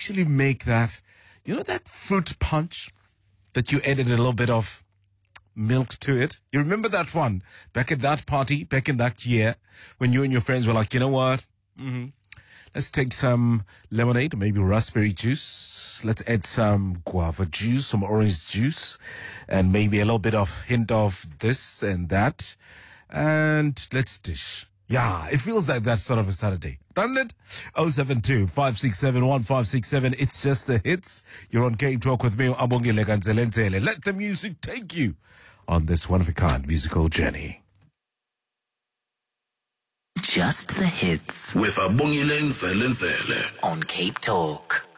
actually make that, that fruit punch that you added a little bit of milk to it. You remember that one back at that party, back in that year when you and your friends were like, you know what? Let's take some lemonade, maybe raspberry juice. Let's add some guava juice, some orange juice, and maybe a little bit of hint of this and that. And let's dish. Yeah, it feels like that sort of a Saturday, doesn't it? 072-567-1567. It's just the hits. You're on Cape Talk with me, Abongile Ganzelenzele. Let the music take you on this one-of-a-kind musical journey. Just the hits with Abongile Ganzelenzele on Cape Talk.